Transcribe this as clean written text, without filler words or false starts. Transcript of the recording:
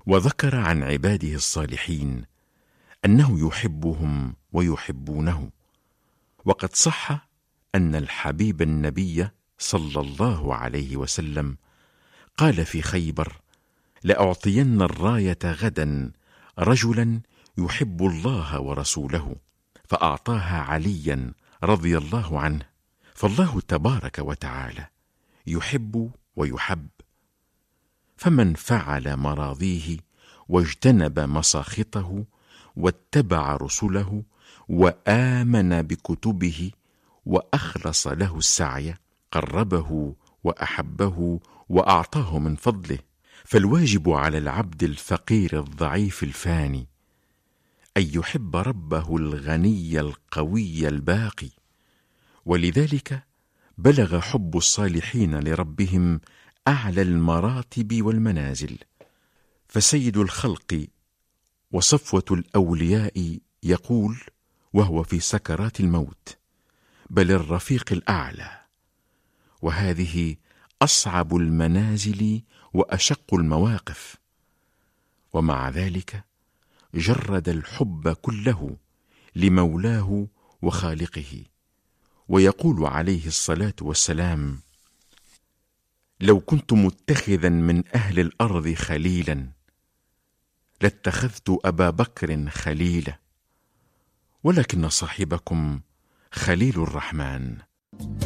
وذكر عن عباده الصالحين أنه يحبهم ويحبونه. وقد صح أن الحبيب النبي صلى الله عليه وسلم قال في خيبر: لأعطين الراية غدا رجلا يحب الله ورسوله، فأعطاها عليا رضي الله عنه. فالله تبارك وتعالى يحب ويحب، فمن فعل مراضيه واجتنب مساخطه واتبع رسله وآمن بكتبه وأخلص له السعي قربه وأحبه وأعطاه من فضله. فالواجب على العبد الفقير الضعيف الفاني أن يحب ربه الغني القوي الباقي. ولذلك بلغ حب الصالحين لربهم أعلى المراتب والمنازل. فسيد الخلق وصفوة الأولياء يقول وهو في سكرات الموت: بل الرفيق الأعلى. وهذه أصعب المنازل وأشق المواقف، ومع ذلك جرد الحب كله لمولاه وخالقه. ويقول عليه الصلاة والسلام: لو كنت متخذا من أهل الأرض خليلا لاتخذت أبا بكر خليلا، ولكن صاحبكم خليل الرحمن.